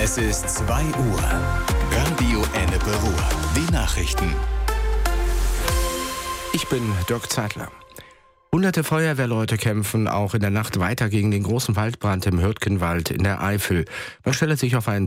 Es ist 2 Uhr. Radio Ennepe Ruhr. Die Nachrichten. Ich bin Dirk Zeitler. Hunderte Feuerwehrleute kämpfen auch in der Nacht weiter gegen den großen Waldbrand im Hürtgenwald in der Eifel. Man stelle sich auf ein